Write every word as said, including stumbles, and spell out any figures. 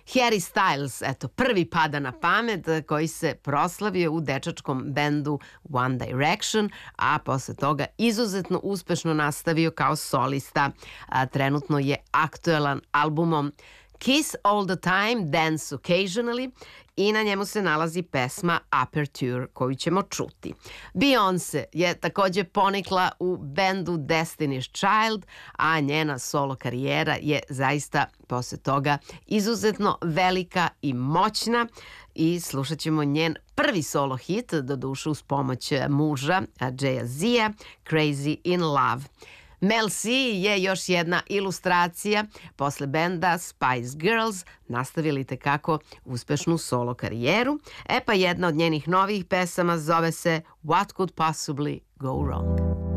Harry Styles, eto, prvi pada na pamet, koji se proslavio u dečačkom bendu One Direction, a posle toga izuzetno uspešno nastavio kao solista. A, trenutno je aktuelan albumom Kiss All the Time, Dance Occasionally i na njemu se nalazi pesma Aperture koju ćemo čuti. Beyoncé je takođe ponikla u bendu Destiny's Child, a njena solo karijera je zaista posle toga izuzetno velika i moćna i slušat ćemo njen prvi solo hit, doduše uz pomoć muža Jay-Zia, Crazy in Love. Mel C je još jedna ilustracija. Posle benda Spice Girls nastavili tekako uspešnu solo karijeru. E pa jedna od njenih novih pesama zove se What Could Possibly Go Wrong.